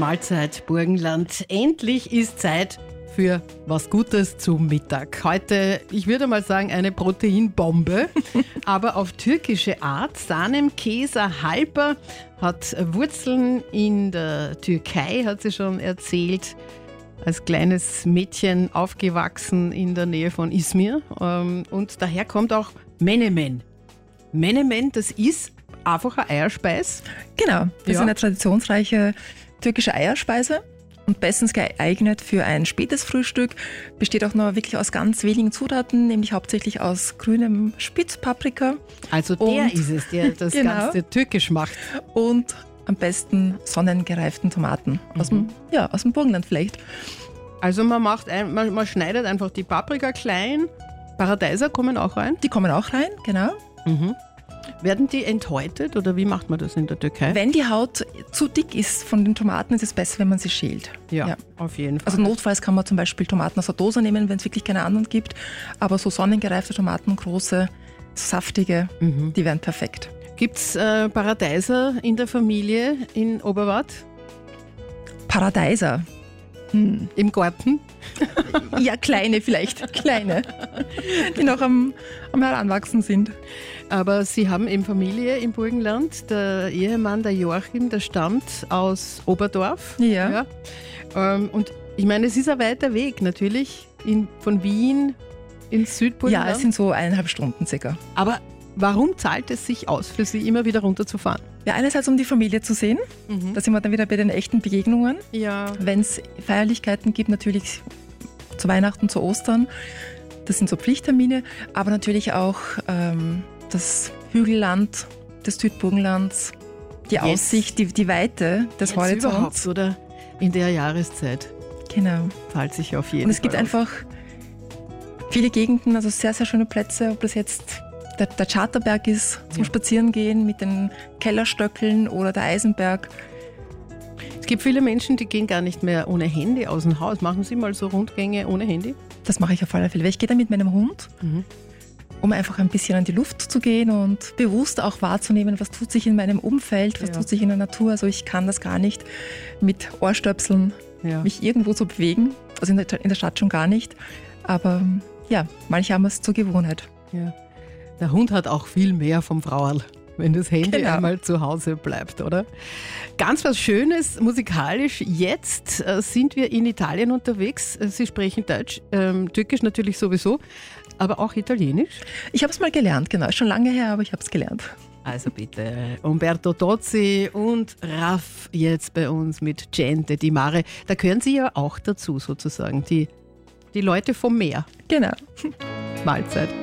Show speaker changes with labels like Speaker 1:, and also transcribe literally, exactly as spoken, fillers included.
Speaker 1: Mahlzeit Burgenland. Endlich ist Zeit für was Gutes zum Mittag. Heute, ich würde mal sagen, eine Proteinbombe, aber auf türkische Art. Sanem Kesa Halper hat Wurzeln in der Türkei, hat sie schon erzählt. Als kleines Mädchen aufgewachsen in der Nähe von Izmir. Und daher kommt auch Menemen. Menemen, das ist einfach eine Eierspeise.
Speaker 2: Genau, das
Speaker 1: Ja.
Speaker 2: ist eine traditionsreiche türkische Eierspeise und bestens geeignet für ein spätes Frühstück. Besteht auch noch wirklich aus ganz wenigen Zutaten, nämlich hauptsächlich aus grünem Spitzpaprika.
Speaker 1: Also der
Speaker 2: Und-
Speaker 1: ist es, der das
Speaker 2: Genau.
Speaker 1: Ganze türkisch macht.
Speaker 2: Und am besten sonnengereiften Tomaten aus, dem, ja, aus dem Burgenland vielleicht.
Speaker 1: Also man macht ein, man, man schneidet einfach die Paprika klein. Paradeiser kommen auch rein.
Speaker 2: Die kommen auch rein, genau.
Speaker 1: Werden die enthäutet oder wie macht man das in der Türkei?
Speaker 2: Wenn die Haut zu dick ist von den Tomaten, ist es besser, wenn man sie schält.
Speaker 1: Ja,
Speaker 2: Ja.
Speaker 1: auf jeden Fall.
Speaker 2: Also notfalls kann man zum Beispiel Tomaten aus der Dose nehmen, wenn es wirklich keine anderen gibt. Aber so sonnengereifte Tomaten, große, saftige, die wären perfekt.
Speaker 1: Gibt es äh, Paradeiser in der Familie in Oberwart?
Speaker 2: Paradeiser.
Speaker 1: Im Garten?
Speaker 2: Ja, kleine vielleicht, kleine, die noch am, am Heranwachsen sind.
Speaker 1: Aber Sie haben eben Familie im Burgenland. Der Ehemann, der Joachim, der stammt aus Oberdorf.
Speaker 2: Ja.
Speaker 1: Ja. Ähm, und ich meine, es ist ein weiter Weg natürlich in, von Wien ins
Speaker 2: Ja,
Speaker 1: Südburgenland.
Speaker 2: es sind so eineinhalb Stunden circa.
Speaker 1: Aber warum zahlt es sich aus, für Sie immer wieder runterzufahren?
Speaker 2: Ja, einerseits um die Familie zu sehen, da sind wir dann wieder bei den echten Begegnungen.
Speaker 1: Ja.
Speaker 2: Wenn es Feierlichkeiten gibt, natürlich zu Weihnachten, zu Ostern, das sind so Pflichttermine, aber natürlich auch ähm, das Hügelland des Südburgenlands, die
Speaker 1: Jetzt-
Speaker 2: Aussicht, die, die Weite des
Speaker 1: Jetzt
Speaker 2: Horizonts.
Speaker 1: überhaupt, oder? In der Jahreszeit
Speaker 2: Genau.
Speaker 1: zahlt sich auf jeden
Speaker 2: Und es
Speaker 1: Fall
Speaker 2: gibt
Speaker 1: aus.
Speaker 2: einfach viele Gegenden, also sehr, sehr schöne Plätze, ob das jetzt der, der Charterberg ist, zum
Speaker 1: Ja.
Speaker 2: Spazierengehen mit den Kellerstöckeln oder der Eisenberg.
Speaker 1: Es gibt viele Menschen, die gehen gar nicht mehr ohne Handy aus dem Haus. Machen Sie mal so Rundgänge ohne Handy?
Speaker 2: Das mache ich auf alle Fälle. Weil ich gehe da mit meinem Hund,
Speaker 1: Mhm.
Speaker 2: um einfach ein bisschen an die Luft zu gehen und bewusst auch wahrzunehmen, was tut sich in meinem Umfeld, was
Speaker 1: Ja.
Speaker 2: tut sich in der Natur. Also ich kann das gar nicht mit Ohrstöpseln
Speaker 1: Ja.
Speaker 2: mich irgendwo so bewegen. Also in der, in der Stadt schon gar nicht. Aber ja, manche haben es zur Gewohnheit.
Speaker 1: Ja. Der Hund hat auch viel mehr vom Frauerl, wenn das Handy
Speaker 2: Genau.
Speaker 1: einmal zu Hause bleibt, oder? Ganz was Schönes musikalisch. Jetzt äh, sind wir in Italien unterwegs. Äh, Sie sprechen Deutsch, ähm, Türkisch natürlich sowieso, aber auch Italienisch.
Speaker 2: Ich habe es mal gelernt, genau. Ist schon lange her, aber ich habe es gelernt.
Speaker 1: Also bitte, Umberto Tozzi und Raff jetzt bei uns mit Gente di Mare. Da gehören Sie ja auch dazu sozusagen, die, die Leute vom Meer.
Speaker 2: Genau.
Speaker 1: Mahlzeit.